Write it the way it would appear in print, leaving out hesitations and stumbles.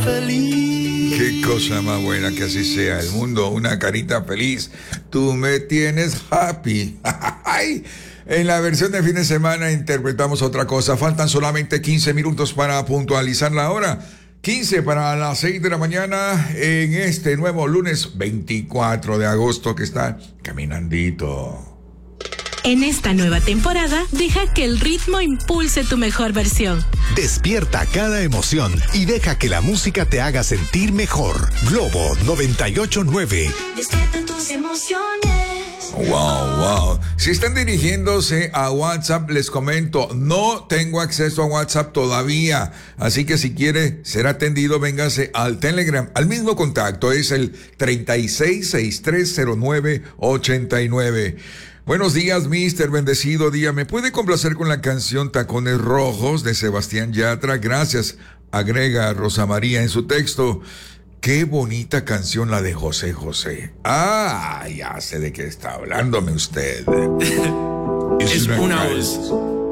feliz. Qué cosa más buena que así sea el mundo, una carita feliz. Tú me tienes happy. Ay, en la versión de fin de semana interpretamos otra cosa. Faltan solamente 15 minutos para puntualizar la hora. 15 para las 6 de la mañana en este nuevo lunes 24 de agosto que está caminandito. En esta nueva temporada, deja que el ritmo impulse tu mejor versión. Despierta cada emoción y deja que la música te haga sentir mejor. Globo 98.9. Despierta tus emociones. Wow. Si están dirigiéndose a WhatsApp, les comento, no tengo acceso a WhatsApp todavía. Así que si quiere ser atendido, véngase al Telegram. Al mismo contacto, es el 36630989. Buenos días, mister, bendecido día. ¿Me puede complacer con la canción Tacones Rojos de Sebastián Yatra? Gracias, agrega Rosa María en su texto. Qué bonita canción la de José José. Ah, ya sé de qué está hablándome usted. Es una voz.